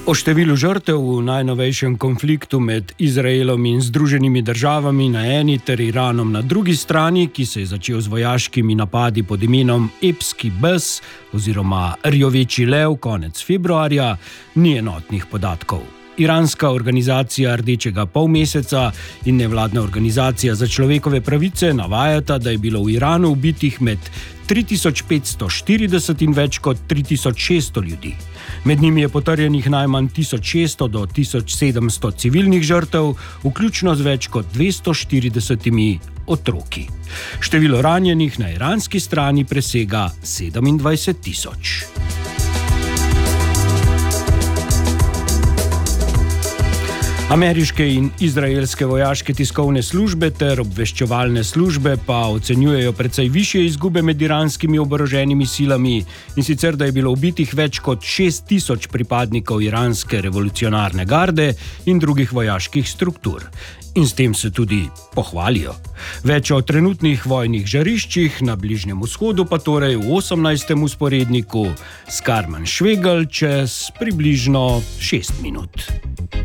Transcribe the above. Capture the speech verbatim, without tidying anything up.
O številu žrtev v najnovejšem konfliktu med Izraelom in Združenimi državami na eni ter Iranom na drugi strani, ki se je začel z vojaškimi napadi pod imenom Epski bes oziroma Rjoveči lev konec februarja, ni enotnih podatkov. Iranska organizacija Rdečega polmeseca in nevladna organizacija za človekove pravice navajata, da je bilo v Iranu ubitih med tri tisoč petsto štirideset in več kot tri tisoč šeststo ljudi. Med njimi je potrjenih najmanj tisoč šeststo do tisoč sedemsto civilnih žrtev, vključno z več kot dvesto štiridesetimi otroki. Število ranjenih na iranski strani presega sedemindvajset tisoč. Ameriške in izraelske vojaške tiskovne službe ter obveščevalne službe pa ocenjujejo precej višje izgube med iranskimi oboroženimi silami, in sicer, da je bilo ubitih več kot šest tisoč pripadnikov iranske revolucionarne garde in drugih vojaških struktur. In s tem se tudi pohvalijo. Več o trenutnih vojnih žariščih na Bližnjem vzhodu pa torej v osemnajstem usporedniku s Karmen Švegelj čez približno šest minut.